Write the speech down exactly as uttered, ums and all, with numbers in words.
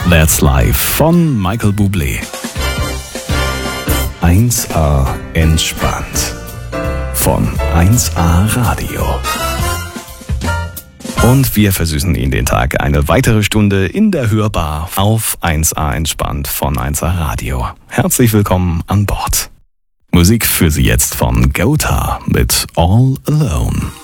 That's Life von Michael Bublé. eins A entspannt von eins A Radio. Und wir versüßen Ihnen den Tag eine weitere Stunde in der Hörbar auf eins A entspannt von eins A Radio. Herzlich willkommen an Bord. Musik für Sie jetzt von Gotha mit All Alone.